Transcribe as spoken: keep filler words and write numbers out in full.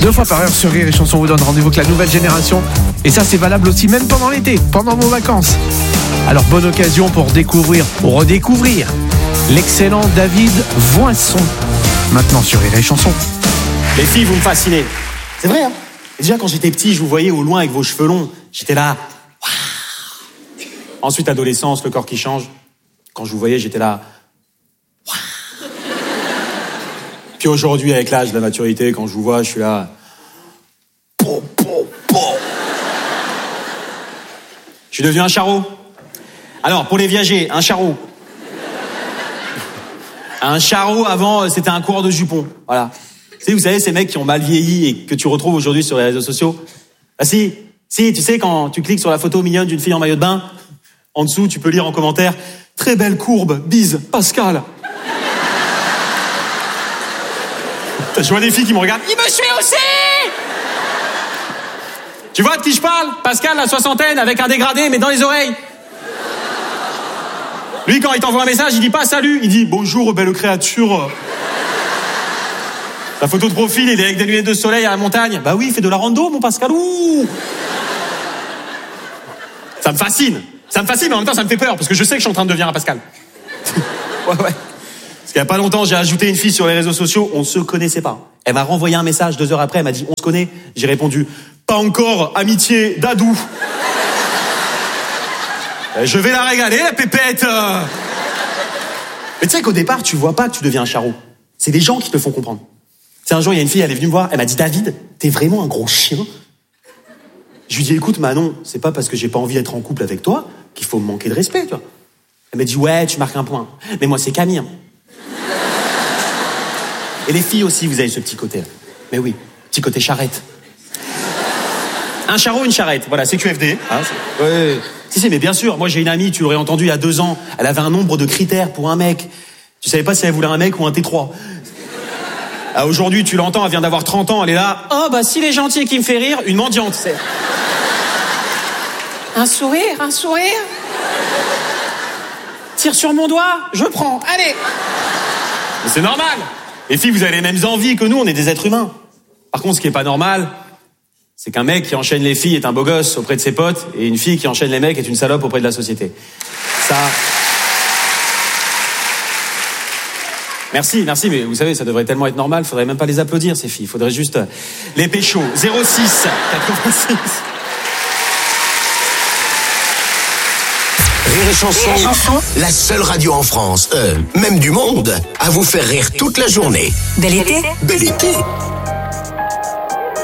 Deux fois par heure sur Rire et Chanson vous donne rendez-vous avec la nouvelle génération. Et ça, c'est valable aussi même pendant l'été, pendant vos vacances. Alors, bonne occasion pour découvrir, ou redécouvrir, l'excellent David Voinson. Maintenant sur Rire et Chanson. Les filles, vous me fascinez. C'est vrai, hein. Et déjà, quand j'étais petit, je vous voyais au loin avec vos cheveux longs. J'étais là. Waouh. Ensuite, adolescence, le corps qui change. Quand je vous voyais, j'étais là. Waouh. Puis aujourd'hui, avec l'âge, la maturité, quand je vous vois, je suis là. Po, po, po. Je suis devenu un charreau. Alors, pour les viagers, un charreau. Un charreau, avant, c'était un coureur de jupons. Voilà. Tu sais, vous savez, ces mecs qui ont mal vieilli et que tu retrouves aujourd'hui sur les réseaux sociaux. Ah si, si, tu sais, quand tu cliques sur la photo mignonne d'une fille en maillot de bain, en dessous, tu peux lire en commentaire « Très belle courbe, bise, Pascal ». Je vois des filles qui me regardent « Il me suit aussi !» Tu vois de qui je parle? Pascal, la soixantaine, avec un dégradé, mais dans les oreilles. Lui, quand il t'envoie un message, il dit pas « Salut », il dit « Bonjour, belle créature ». La photo de profil, il est avec des lunettes de soleil à la montagne. Bah oui, il fait de la rando, mon Pascal. Ouh. Ça me fascine. Ça me fascine, mais en même temps, ça me fait peur, parce que je sais que je suis en train de devenir un Pascal. Ouais, ouais. Parce qu'il y a pas longtemps, j'ai ajouté une fille sur les réseaux sociaux, on se connaissait pas. Elle m'a renvoyé un message deux heures après, elle m'a dit « On se connaît ?» J'ai répondu « Pas encore, amitié d'Adou. » Je vais la régaler, la pépette. Mais tu sais qu'au départ, tu vois pas que tu deviens un charreau. C'est des gens qui te font comprendre. C'est un jour, il y a une fille, elle est venue me voir, elle m'a dit « David, t'es vraiment un gros chien ?» Je lui dis « Écoute, Manon, c'est pas parce que j'ai pas envie d'être en couple avec toi qu'il faut me manquer de respect, tu vois. » Elle m'a dit « Ouais, tu marques un point. Mais moi, c'est Camille. Hein. » Et les filles aussi, vous avez ce petit côté. Mais oui, petit côté charrette. Un charreau, une charrette. Voilà, c'est Q F D. Hein, c'est... Ouais. Si, si, mais bien sûr. Moi, j'ai une amie, tu l'aurais entendu il y a deux ans. Elle avait un nombre de critères pour un mec. Tu savais pas si elle voulait un mec ou un T trois. Ah, aujourd'hui, tu l'entends, elle vient d'avoir trente ans, elle est là. Oh, bah, s'il est gentil et qu'il me fait rire, une mendiante, c'est. Un sourire, un sourire. Tire sur mon doigt, je prends, allez. Mais c'est normal. Les filles, vous avez les mêmes envies que nous, on est des êtres humains. Par contre, ce qui est pas normal, c'est qu'un mec qui enchaîne les filles est un beau gosse auprès de ses potes, et une fille qui enchaîne les mecs est une salope auprès de la société. Ça... Merci, merci, mais vous savez, ça devrait tellement être normal, faudrait même pas les applaudir, ces filles, faudrait juste les pécho. zéro six quatre-vingt-six Rire et Chanson, Rire et Chanson, la seule radio en France, euh, même du monde, à vous faire rire toute la journée. Bel été. Bel été.